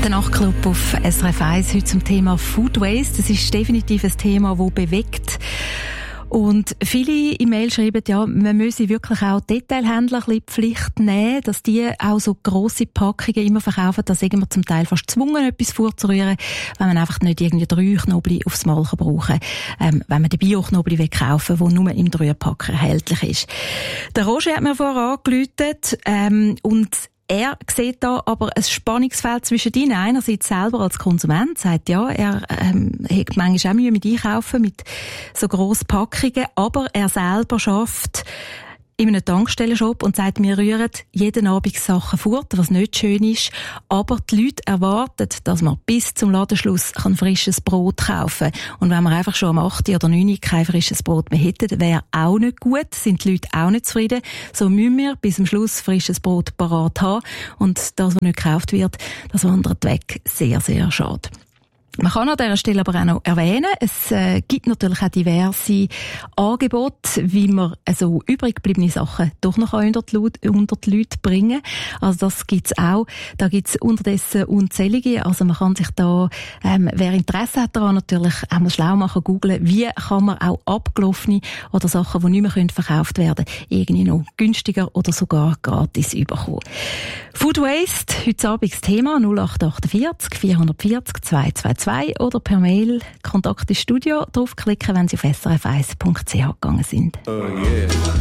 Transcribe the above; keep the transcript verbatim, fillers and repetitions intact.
Der Nachtclub auf S R F eins heute zum Thema Food Waste. Das ist definitiv ein Thema, das bewegt. Und viele E-Mail schreiben, ja, man müsse wirklich auch Detailhändler ein bisschen Pflicht nehmen, dass die auch so grosse Packungen immer verkaufen, da sind wir zum Teil fast gezwungen, etwas vorzurühren, wenn man einfach nicht irgendwie drei Knobli aufs Mal brauchen kann, ähm, wenn man den Bio-Knobli kaufen will, der nur im Dreierpack erhältlich ist. Der Roger hat mir vorher angerufen, ähm, und er sieht da aber ein Spannungsfeld zwischen ihnen. Einerseits selber als Konsument sagt, ja, er ähm, hat manchmal auch Mühe mit Einkaufen, mit so grossen Packungen, aber er selber schafft in einem Tankstellenshop und sagt, wir rühren jeden Abend Sachen fort, was nicht schön ist, aber die Leute erwarten, dass man bis zum Ladenschluss ein frisches Brot kaufen kann. Und wenn wir einfach schon am acht oder neun kein frisches Brot mehr hätten, wäre auch nicht gut, sind die Leute auch nicht zufrieden. So müssen wir bis zum Schluss frisches Brot parat haben und das, was nicht gekauft wird, das wandert weg. Sehr, sehr schade. Man kann an dieser Stelle aber auch noch erwähnen, es äh, gibt natürlich auch diverse Angebote, wie man also übrig gebliebene Sachen doch noch unter die, Leute, unter die Leute bringen. Also das gibt's auch. Da gibt's unterdessen unzählige. Also man kann sich da, ähm, wer Interesse hat daran, natürlich auch mal schlau machen, googlen, wie kann man auch abgelaufene oder Sachen, die nicht mehr verkauft werden können, irgendwie noch günstiger oder sogar gratis überkommen. Food Waste, heute Abend das Thema null acht acht vier vier vier vier zwei zwei zwei oder per Mail Kontakt ins Studio draufklicken, wenn Sie auf s r f eins punkt c h gegangen sind. Oh yeah.